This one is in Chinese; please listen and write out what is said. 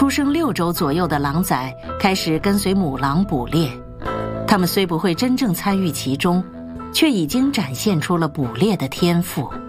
出生6周左右的狼崽开始跟随母狼捕猎，它们虽不会真正参与其中，却已经展现出了捕猎的天赋。